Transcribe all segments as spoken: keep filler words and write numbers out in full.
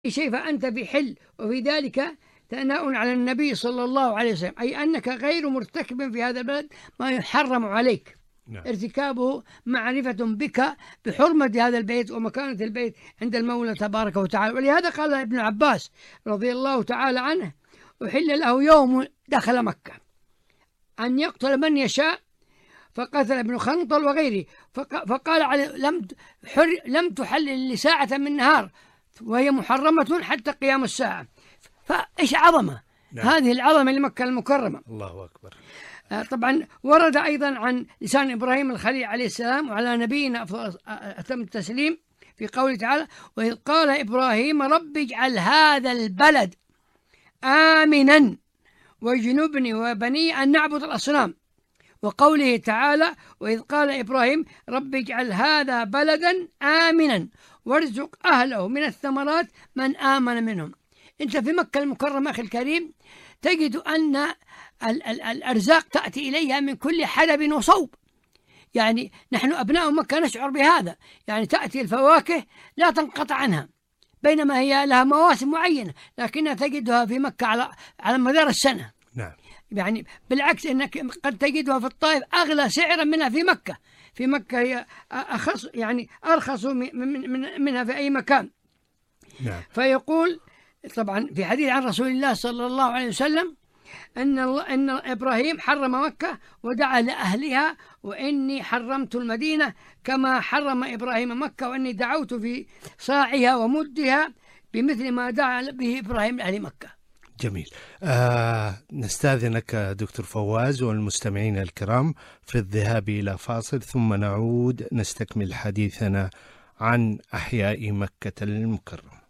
شيء فأنت في حل، وفي ذلك ثناء على النبي صلى الله عليه وسلم، أي أنك غير مرتكب في هذا البلد ما يحرم عليك. نعم. ارتكابه معرفة بك بحرمة هذا البيت ومكانة البيت عند المولى تبارك وتعالى. ولهذا قال ابن عباس رضي الله تعالى عنه: أحل له يوم دخل مكة أن يقتل من يشاء، فقتل ابن خنطل وغيره، فقال علي: لم لم تحلل لساعة من نهار وهي محرمة حتى قيام الساعة. فإيش عظمة. نعم. هذه العظمة لمكة المكرمة. الله أكبر. طبعا ورد أيضا عن لسان إبراهيم الخليل عليه السلام وعلى نبينا أتم التسليم في قوله تعالى: وإذ قال إبراهيم رب اجعل هذا البلد آمنا واجنبني وبني أن نعبد الأصنام. وقوله تعالى: وإذ قال إبراهيم رب اجعل هذا بلدا آمنا وارزق أهله من الثمرات من آمن منهم. أنت في مكة المكرمة أخي الكريم تجد أن ال ال الأرزاق تأتي إليها من كل حدب وصوب. يعني نحن أبناء مكة نشعر بهذا، يعني تأتي الفواكه لا تنقطع عنها، بينما هي لها مواسم معينة لكنها تجدها في مكة على على مدار السنة. نعم. يعني بالعكس انك قد تجدها في الطائف اغلى سعرا منها في مكة. في مكة هي أخص يعني ارخص من من منها في اي مكان. نعم. فيقول طبعا في حديث عن رسول الله صلى الله عليه وسلم ان الله ان ابراهيم حرم مكة ودعا لاهلها: واني حرمت المدينة كما حرم ابراهيم مكة، واني دعوت في صاعها ومدها بمثل ما دعا به ابراهيم لاهل مكة. جميل. آه نستأذنك دكتور فواز والمستمعين الكرام في الذهاب إلى فاصل، ثم نعود نستكمل حديثنا عن أحياء مكة المكرمة.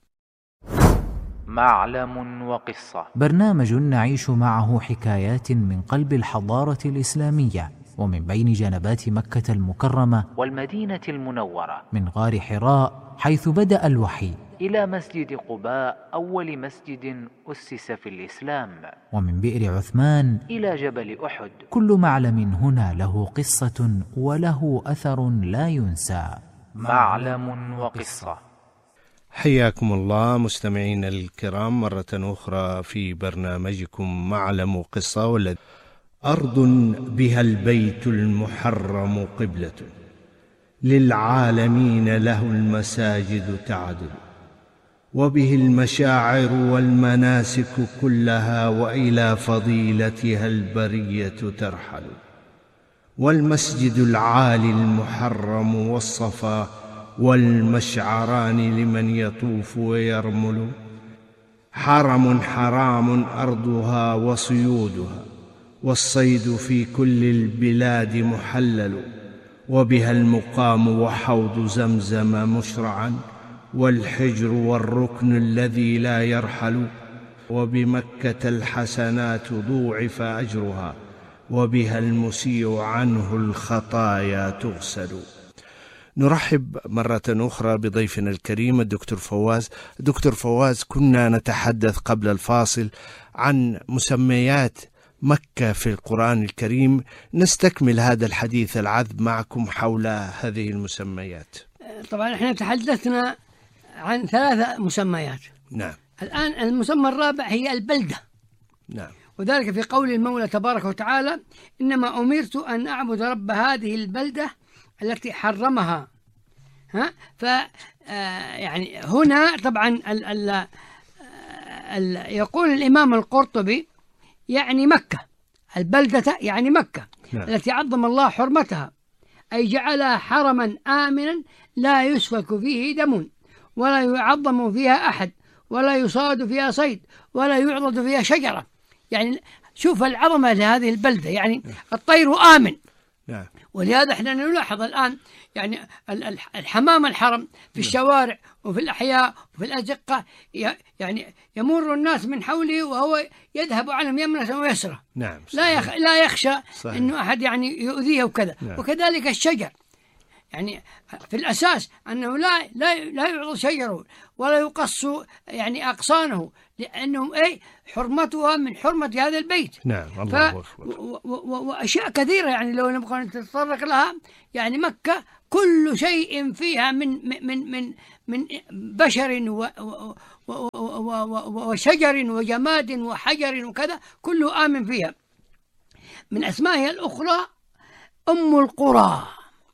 معلم وقصة، برنامج نعيش معه حكايات من قلب الحضارة الإسلامية ومن بين جنبات مكة المكرمة والمدينة المنورة، من غار حراء حيث بدأ الوحي إلى مسجد قباء أول مسجد أسس في الإسلام، ومن بئر عثمان إلى جبل أحد. كل معلم هنا له قصة وله أثر لا ينسى. معلم وقصة. حياكم الله مستمعين الكرام مرة أخرى في برنامجكم معلم وقصة. والذي أرض بها البيت المحرم قبلة للعالمين له المساجد تعدل، وبه المشاعر والمناسك كلها وإلى فضيلتها البرية ترحل. والمسجد العالي المحرم والصفا والمشعران لمن يطوف ويرمل، حرم حرام أرضها وصيودها، والصيد في كل البلاد محلل. وبها المقام وحوض زمزم مشرعا، والحجر والركن الذي لا يرحل. وبمكة الحسنات ضوعف أجرها، وبها المسيء عنه الخطايا تغسل. نرحب مرة أخرى بضيفنا الكريم الدكتور فواز. دكتور فواز، كنا نتحدث قبل الفاصل عن مسميات مكة في القرآن الكريم، نستكمل هذا الحديث العذب معكم حول هذه المسميات. طبعا احنا تحدثنا عن ثلاثة مسميات. نعم. الآن المسمى الرابع هي البلدة. نعم. وذلك في قول المولى تبارك وتعالى: إنما أمرت أن أعبد رب هذه البلدة التي حرمها. ها ف يعني هنا طبعا ال ال ال يقول الإمام القرطبي يعني مكة البلدة، يعني مكة. نعم. التي عظم الله حرمتها، أي جعلها حرما آمنا لا يسفك فيه دم ولا يعظم فيها أحد ولا يصاد فيها صيد ولا يعضد فيها شجرة. يعني شوف العظمة لهذه البلدة، يعني الطير آمن. نعم. ولهذا احنا نلاحظ الآن يعني الحمام الحرم في الشوارع وفي الأحياء وفي الأزقة، يعني يمر الناس من حوله وهو يذهب عنهم يمنة ويسرى. نعم. لا يخ... لا يخشى صحيح. إنه أحد يعني يؤذيه وكذا. نعم. وكذلك الشجر، يعني في الأساس أنه لا لا لا يعض شجره ولا يقص يعني أغصانه، لأنهم أي حرمتها من حرمة هذا البيت. نعم. الله أكبر. وأشياء كثيرة يعني لو نبغى نتطرق لها. يعني مكة كل شيء فيها من من من من بشر و وشجر وجماد وحجر وكذا كله آمن فيها. من أسمائها الأخرى أم القرى.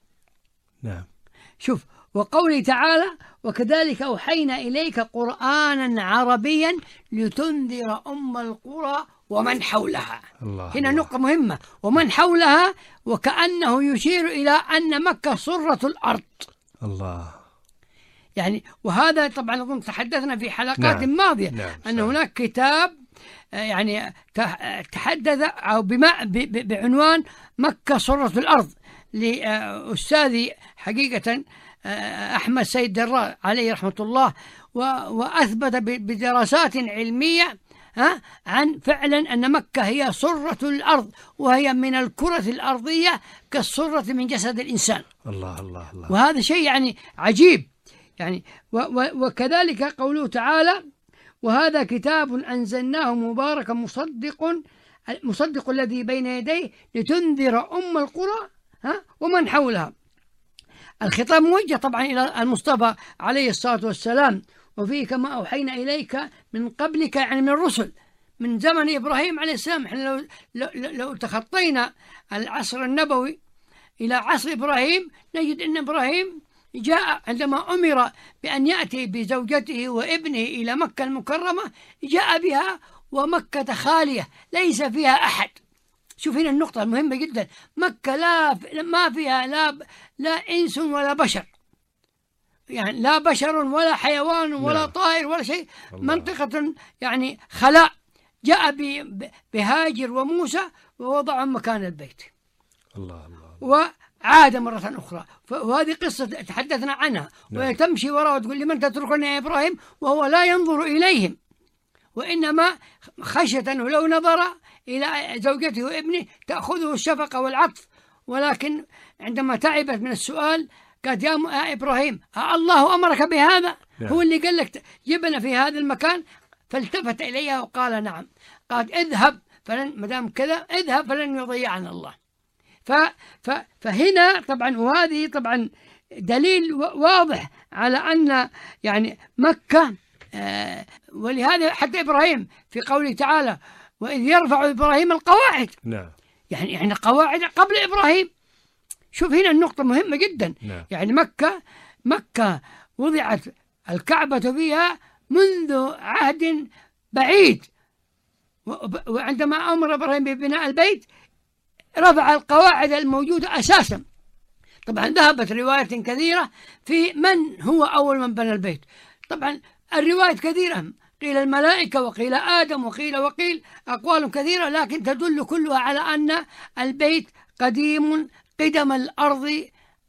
نعم. شوف، وقوله تعالى وكذلك أوحينا إليك قرآنا عربيا لتنذر أم القرى ومن حولها. الله هنا الله. نقطة مهمة، ومن حولها، وكأنه يشير إلى أن مكة سرة الأرض. الله. يعني وهذا طبعا أظن تحدثنا في حلقات نعم. ماضية. نعم. أن هناك كتاب يعني تحدث أو بعنوان مكة سرة الأرض لأستاذي حقيقة أحمد سيد دراء عليه رحمة الله، وأثبت بدراسات علمية عن فعلا أن مكة هي سرة الأرض، وهي من الكرة الأرضية كالسرة من جسد الإنسان. الله الله الله. وهذا شيء يعني عجيب يعني. وكذلك قوله تعالى وهذا كتاب أنزلناه مباركا مصدق مصدق الذي بين يديه لتنذر أم القرى ها ومن حولها. الخطاب موجه طبعا إلى المصطفى عليه الصلاة والسلام، وفيه كما أوحينا إليك من قبلك يعني من الرسل من زمن إبراهيم عليه السلام. احنا لو, لو, لو تخطينا العصر النبوي إلى عصر إبراهيم نجد أن إبراهيم جاء عندما أمر بأن يأتي بزوجته وابنه إلى مكة المكرمة، جاء بها ومكة خالية ليس فيها أحد. شوف هنا النقطة المهمة جدا، مكة لا ما فيها لا لا إنس ولا بشر، يعني لا بشر ولا حيوان ولا نعم. طائر ولا شيء. الله. منطقة يعني خلاء. جاء بهاجر وموسى ووضعهم مكان البيت. الله الله. وعاد مرة أخرى. وهذه قصة تحدثنا عنها. نعم. وهي تمشي وراء وتقول لمن تتركني يا إبراهيم، وهو لا ينظر إليهم، وإنما خشية أنه لو نظر إلى زوجته وابنه تأخذه الشفقة والعطف. ولكن عندما تعبت من السؤال قالت يا إبراهيم الله أمرك بهذا؟ نعم. هو اللي قال لك جبنا في هذا المكان؟ فالتفت إليها وقال نعم. قالت اذهب فلن مدام كذا اذهب فلن يضيعنا الله. ف ف فهنا طبعا وهذه طبعا دليل واضح على أن يعني مكة آه ولهذا حتى إبراهيم في قوله تعالى وإذ يرفع إبراهيم القواعد. نعم. يعني يعني قواعد قبل إبراهيم. شوف هنا النقطة مهمة جدا. نعم. يعني مكة مكة وضعت الكعبة فيها منذ عهد بعيد، وعندما أمر إبراهيم ببناء البيت رفع القواعد الموجودة أساسا. طبعا ذهبت روايات كثيرة في من هو أول من بنى البيت. طبعا الروايات كثيرة، قيل الملائكة وقيل آدم وقيل وقيل أقوال كثيرة، لكن تدل كلها على أن البيت قديم قدم الأرض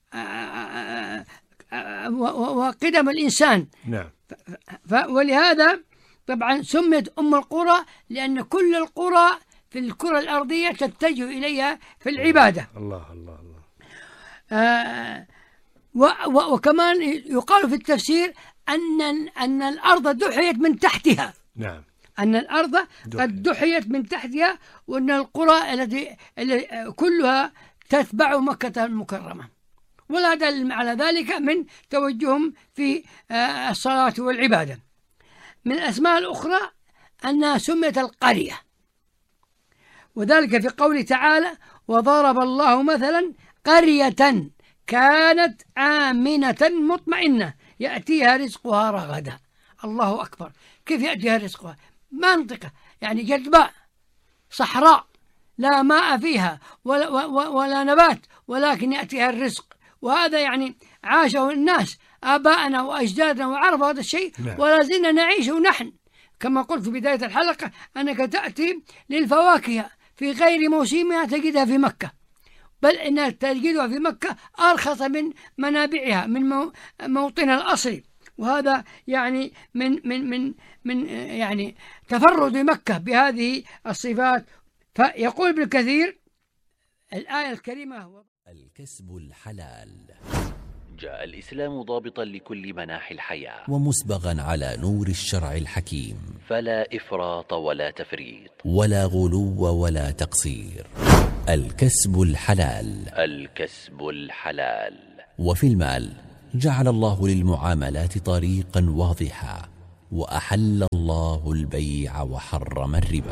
وقدم الإنسان. نعم. ولهذا طبعا سميت أم القرى لأن كل القرى في الكرة الأرضية تتجه إليها في العبادة. الله الله الله. آه وكمان يقال في التفسير أن أن الأرض دحيت من تحتها. نعم. أن الأرض قد دحيت من تحتها، وأن القرى التي كلها تتبع مكة المكرمة. ولا دل على ذلك من توجههم في الصلاة والعبادة. من الأسماء الأخرى أنها سميت القرية، وذلك في قوله تعالى وضرب الله مثلا قرية كانت آمنة مطمئنة يأتيها رزقها رغدا. الله أكبر، كيف يأتيها رزقها؟ منطقة يعني جدباء صحراء لا ماء فيها ولا, ولا نبات، ولكن يأتيها الرزق. وهذا يعني عاشه الناس آباءنا وأجدادنا وعرفوا هذا الشيء، ولا زلنا نعيشه نحن. كما قلت في بداية الحلقة أنك تأتي للفواكه في غير موسمها تجدها في مكة، بل إنها تجدها في مكة أرخص من منابعها من موطنها الأصلي. وهذا يعني من من من من يعني تفرد مكة بهذه الصفات. فيقول ابن كثير الآية الكريمة هو الكسب الحلال. جاء الإسلام ضابطا لكل مناحي الحياة ومسبغا على نور الشرع الحكيم، فلا إفراط ولا تفريط ولا غلو ولا تقصير. الكسب الحلال. الكسب الحلال. وفي المال جعل الله للمعاملات طريقا واضحا وأحل الله البيع وحرم الربا.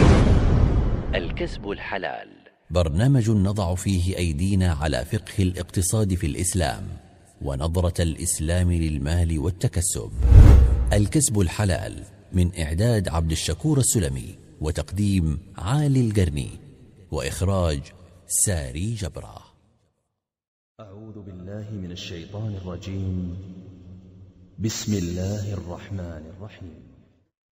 الكسب الحلال برنامج نضع فيه أيدينا على فقه الاقتصاد في الإسلام ونظرة الإسلام للمال والتكسب. الكسب الحلال من إعداد عبد الشكور السلمي وتقديم عالي القرني وإخراج ساري جبرة. أعوذ بالله من الشيطان الرجيم. بسم الله الرحمن الرحيم.